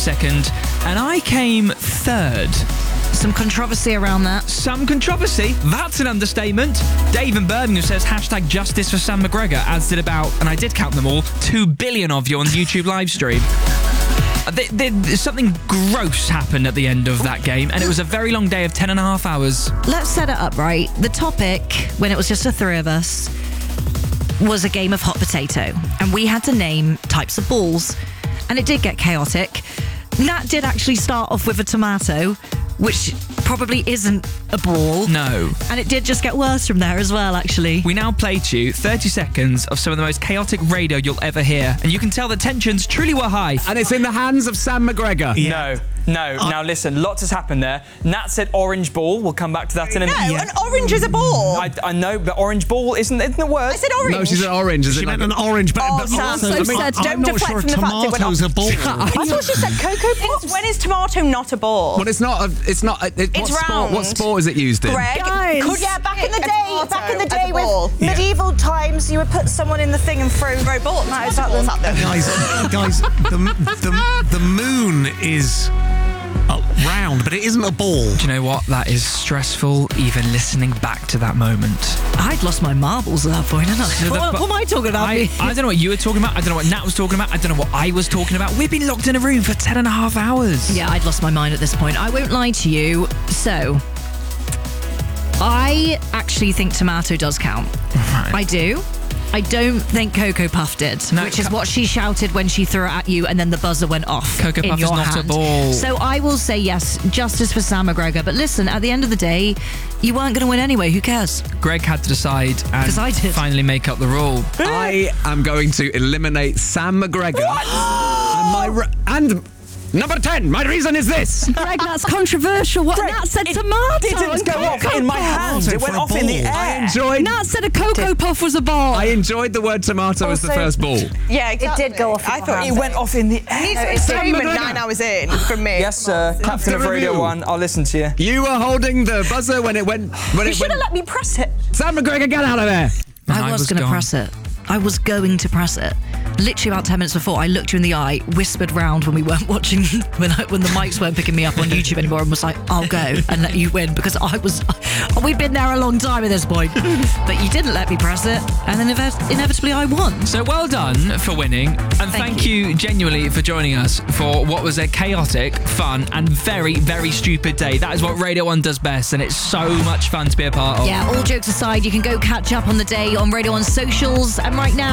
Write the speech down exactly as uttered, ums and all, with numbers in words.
second, and I came third. Some controversy around that. Some controversy? That's an understatement. Dave in Birmingham says hashtag justice for Sam McGregor, as did about, and I did count them all, two billion of you on the YouTube live stream. They, they, something gross happened at the end of that game, and it was a very long day of ten and a half hours. Let's set it up right. The topic, when it was just the three of us, was a game of hot potato, and we had to name types of balls, and it did get chaotic. Nat did actually start off with a tomato, which probably isn't a ball. No. And it did just get worse from there as well, actually. We now play to you thirty seconds of some of the most chaotic radio you'll ever hear, and you can tell the tensions truly were high. And it's in the hands of Sam McGregor. Yeah. No. No, uh, now listen, lots has happened there. Nat said orange ball. We'll come back to that in a minute. No, yeah. An orange is a ball. I, I know, but orange ball isn't, isn't the word. I said orange. No, she said orange. She meant like an orange, but, oh, but Sam, also, so I mean, said, I'm don't not deflect sure from the fact it went tomato's a ball. I thought she said Cocoa Pops. When is tomato not a ball? Well, it's not. A, it's not. A, it, it's what round. Sport, what sport is it used in? Greg, Guys, could yeah, back in the day, back in the day with yeah. medieval times, you would put someone in the thing and throw throw balls. No, is that balls at them? Guys, guys, the, the the moon is uh, round, but it isn't a ball. Do you know what? That is stressful, even listening back to that moment. I'd lost my marbles at that point, hadn't I? So what, the, what am I talking about? I, I don't know what you were talking about. I don't know what Nat was talking about. I don't know what I was talking about. We've been locked in a room for ten and a half hours. Yeah, I'd lost my mind at this point. I won't lie to you. So, I actually think tomato does count. Right. I do. I don't think Cocoa Puff did, no, which is what she shouted when she threw it at you, and then the buzzer went off. Cocoa in Puff your is not hand. a ball. So I will say yes, justice for Sam McGregor. But listen, at the end of the day, you weren't going to win anyway. Who cares? Greg had to decide and I did. finally make up the rule. I am going to eliminate Sam McGregor. What? And my re- and number ten. My reason is this. Greg, that's controversial. What Greg, Nat said it tomato. didn't go off in my hands. It went off in the air. I enjoyed. Nat said a Cocoa Puff was a ball. I enjoyed the word tomato as the Also- first ball. Yeah, exactly. It did go off in I my thought hands. it went off in the air. No, It's it's entertainment McGregor. nine hours in from me. Yes, sir. Captain of the Radio review. One. I'll listen to you. You were holding the buzzer when it went. When You it should have went. let me press it. Sam McGregor, get out of there. And I I was, was going to gone. press it. I was going to press it. Literally about ten minutes before, I looked you in the eye, whispered round when we weren't watching, when I, when the mics weren't picking me up on YouTube anymore, and was like, I'll go and let you win, because I was, we'd been there a long time at this point. But you didn't let me press it, and then inev- inevitably I won. So well done for winning, and thank, Thank you. you genuinely for joining us for what was a chaotic, fun, and very, very stupid day. That is what Radio one does best, and it's so much fun to be a part of. Yeah, all jokes aside, you can go catch up on the day on Radio one's socials, and right now,